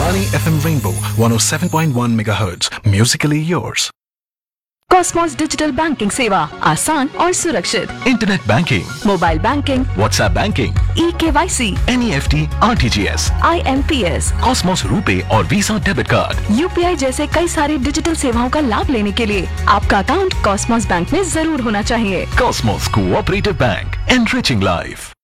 Akashvani FM Rainbow 107.1 MHz. Musically yours. Cosmos digital banking सेवा आसान और सुरक्षित। Internet banking, mobile banking, WhatsApp banking, eKYC, NEFT, RTGS, IMPS, Cosmos RuPay और visa debit card, UPI जैसे कई सारी डिजिटल सेवाओं का लाभ लेने के लिए आपका अकाउंट कॉस्मोस बैंक में जरूर होना चाहिए। Cosmos cooperative bank, enriching life.